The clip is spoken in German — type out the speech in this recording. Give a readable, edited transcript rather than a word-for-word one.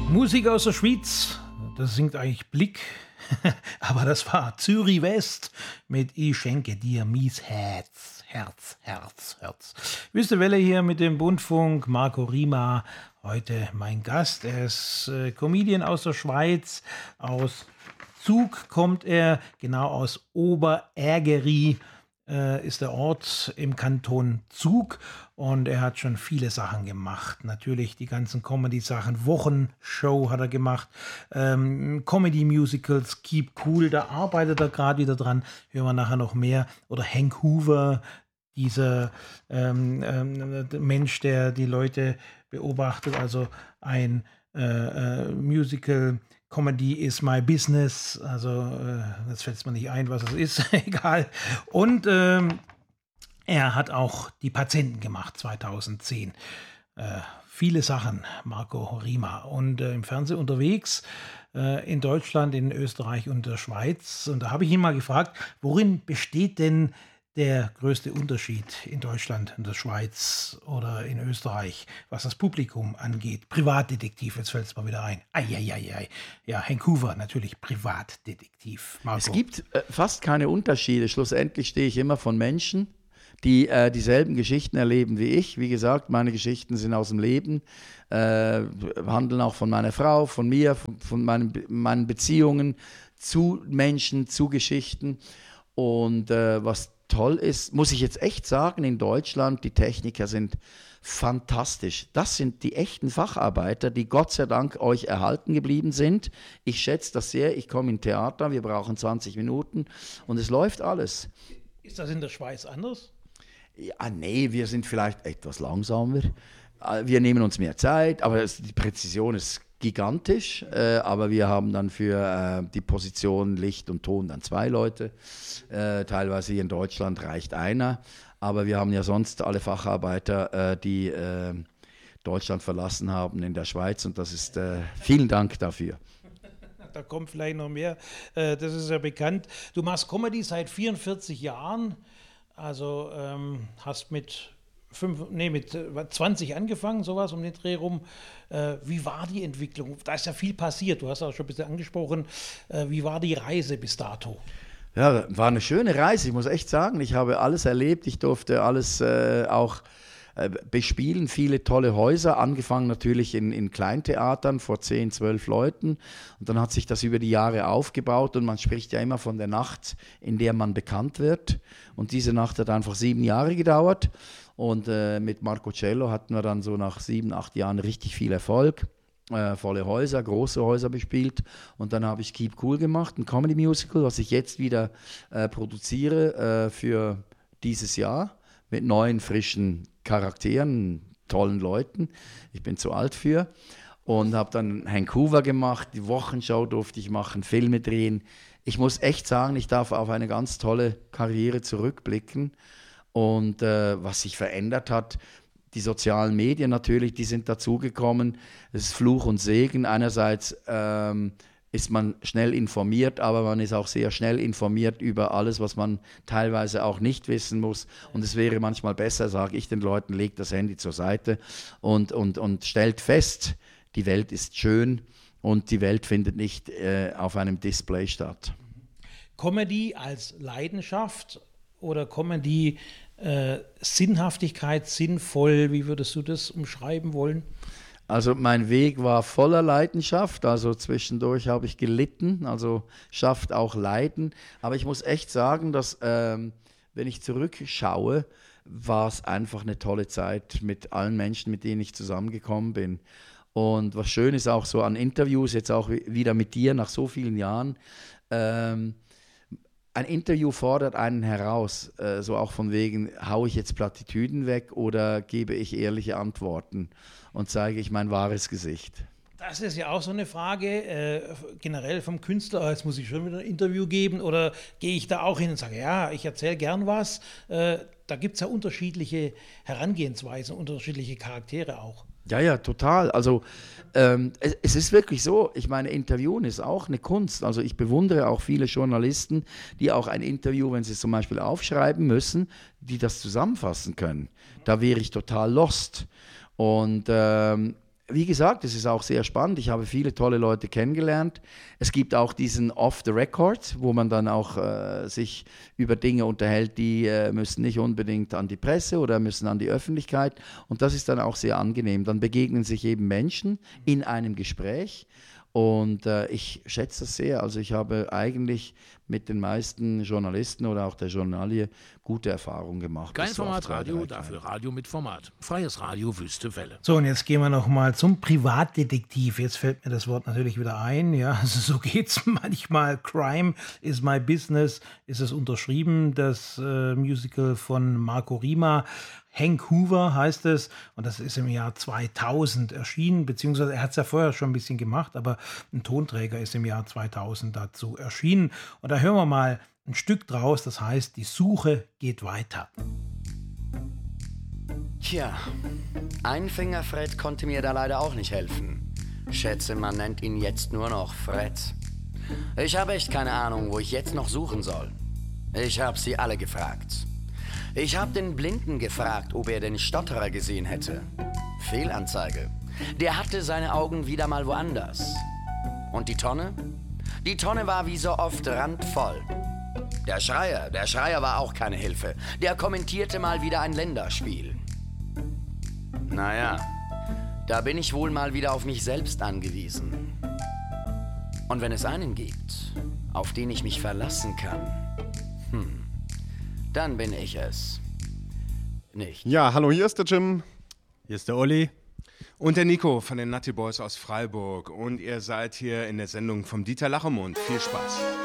Musik aus der Schweiz, das singt eigentlich Blick, aber das war Zürich West mit Ich schenke dir mies Herz, Herz, Herz, Herz. Wüste Welle hier mit dem Bundfunk, Marco Rima, heute mein Gast. Er ist Comedian aus der Schweiz, aus Zug kommt er, genau aus Oberärgeri ist der Ort im Kanton Zug und er hat schon viele Sachen gemacht. Natürlich die ganzen Comedy-Sachen, Wochenshow hat er gemacht, Comedy-Musicals, Keep Cool, da arbeitet er gerade wieder dran, hören wir nachher noch mehr. Oder Hank Hoover, dieser Mensch, der die Leute beobachtet, also ein Musical, Comedy is my business, also jetzt fällt es mir nicht ein, was es ist, egal. Und er hat auch die Patienten gemacht, 2010. Viele Sachen, Marco Rima. Und im Fernsehen unterwegs, in Deutschland, in Österreich und der Schweiz. Und da habe ich ihn mal gefragt, worin besteht denn der größte Unterschied in Deutschland, in der Schweiz oder in Österreich, was das Publikum angeht? Privatdetektiv, jetzt fällt es mal wieder ein. Eieiei. Ja, Hank Hoover, natürlich Privatdetektiv. Marco. Es gibt fast keine Unterschiede. Schlussendlich stehe ich immer von Menschen, die dieselben Geschichten erleben wie ich. Wie gesagt, meine Geschichten sind aus dem Leben, handeln auch von meiner Frau, von mir, von meinen Beziehungen zu Menschen, zu Geschichten. Und was toll ist, muss ich jetzt echt sagen, in Deutschland, die Techniker sind fantastisch. Das sind die echten Facharbeiter, die Gott sei Dank euch erhalten geblieben sind. Ich schätze das sehr. Ich komme in Theater, wir brauchen 20 Minuten und es läuft alles. Ist das in der Schweiz anders? Ja, nee, wir sind vielleicht etwas langsamer. Wir nehmen uns mehr Zeit, aber die Präzision ist gigantisch, aber wir haben dann für die Position Licht und Ton dann 2 Leute. Teilweise hier in Deutschland reicht einer, aber wir haben ja sonst alle Facharbeiter, die Deutschland verlassen haben in der Schweiz und das ist, vielen Dank dafür. Da kommt vielleicht noch mehr, das ist ja bekannt. Du machst Comedy seit 44 Jahren, also hast mit 20 angefangen, sowas um den Dreh rum. Wie war die Entwicklung? Da ist ja viel passiert, du hast auch schon ein bisschen angesprochen. Wie war die Reise bis dato? Ja, war eine schöne Reise, ich muss echt sagen. Ich habe alles erlebt, ich durfte alles auch bespielen, viele tolle Häuser, angefangen natürlich in Kleintheatern vor 10, 12 Leuten und dann hat sich das über die Jahre aufgebaut und man spricht ja immer von der Nacht, in der man bekannt wird und diese Nacht hat einfach 7 Jahre gedauert und mit Marco Cello hatten wir dann so nach 7, 8 Jahren richtig viel Erfolg. Volle Häuser, große Häuser bespielt und dann habe ich Keep Cool gemacht, ein Comedy-Musical, was ich jetzt wieder produziere für dieses Jahr mit neuen, frischen Charakteren, tollen Leuten. Ich bin zu alt für und habe dann Hank Hoover gemacht, die Wochenshow durfte ich machen, Filme drehen. Ich muss echt sagen, ich darf auf eine ganz tolle Karriere zurückblicken und was sich verändert hat, die sozialen Medien natürlich, die sind dazugekommen. Es ist Fluch und Segen. Einerseits ist man schnell informiert, aber man ist auch sehr schnell informiert über alles, was man teilweise auch nicht wissen muss. Und es wäre manchmal besser, sage ich den Leuten, legt das Handy zur Seite und stellt fest, die Welt ist schön und die Welt findet nicht auf einem Display statt. Comedy als Leidenschaft oder Comedy Sinnhaftigkeit, sinnvoll, wie würdest du das umschreiben wollen? Also mein Weg war voller Leidenschaft, also zwischendurch habe ich gelitten, also schafft auch Leiden. Aber ich muss echt sagen, dass wenn ich zurückschaue, war es einfach eine tolle Zeit mit allen Menschen, mit denen ich zusammengekommen bin. Und was schön ist auch so an Interviews, jetzt auch wieder mit dir nach so vielen Jahren, ein Interview fordert einen heraus, so auch von wegen, haue ich jetzt Plattitüden weg oder gebe ich ehrliche Antworten und zeige ich mein wahres Gesicht? Das ist ja auch so eine Frage, generell vom Künstler, jetzt muss ich schon wieder ein Interview geben oder gehe ich da auch hin und sage, ja, ich erzähle gern was. Da gibt es ja unterschiedliche Herangehensweisen, unterschiedliche Charaktere auch. Ja, total. Also es ist wirklich so, ich meine, Interviewen ist auch eine Kunst. Also ich bewundere auch viele Journalisten, die auch ein Interview, wenn sie es zum Beispiel aufschreiben müssen, die das zusammenfassen können. Da wäre ich total lost. Und wie gesagt, es ist auch sehr spannend. Ich habe viele tolle Leute kennengelernt. Es gibt auch diesen Off the Record, wo man dann auch sich über Dinge unterhält, die müssen nicht unbedingt an die Presse oder müssen an die Öffentlichkeit. Und das ist dann auch sehr angenehm. Dann begegnen sich eben Menschen in einem Gespräch. Und ich schätze das sehr. Also ich habe eigentlich mit den meisten Journalisten oder auch der Journalie gute Erfahrungen gemacht. Kein Formatradio, dafür Radio mit Format. Freies Radio, Wüste Welle. So, und jetzt gehen wir noch mal zum Privatdetektiv. Jetzt fällt mir das Wort natürlich wieder ein. Ja, also so geht's manchmal. Crime is my business ist es unterschrieben. Das Musical von Marco Rima. Hank Hoover heißt es, und das ist im Jahr 2000 erschienen, beziehungsweise er hat es ja vorher schon ein bisschen gemacht, aber ein Tonträger ist im Jahr 2000 dazu erschienen. Und da hören wir mal ein Stück draus, das heißt, die Suche geht weiter. Tja, Einfinger-Fred konnte mir da leider auch nicht helfen. Schätze, man nennt ihn jetzt nur noch Fred. Ich habe echt keine Ahnung, wo ich jetzt noch suchen soll. Ich habe sie alle gefragt. Ich habe den Blinden gefragt, ob er den Stotterer gesehen hätte. Fehlanzeige. Der hatte seine Augen wieder mal woanders. Und die Tonne? Die Tonne war wie so oft randvoll. Der Schreier war auch keine Hilfe. Der kommentierte mal wieder ein Länderspiel. Naja, da bin ich wohl mal wieder auf mich selbst angewiesen. Und wenn es einen gibt, auf den ich mich verlassen kann, dann bin ich es nicht. Ja, hallo, hier ist der Jim. Hier ist der Olli. Und der Nico von den Nutty Boys aus Freiburg. Und ihr seid hier in der Sendung vom Dieter Lachemund. Viel Spaß.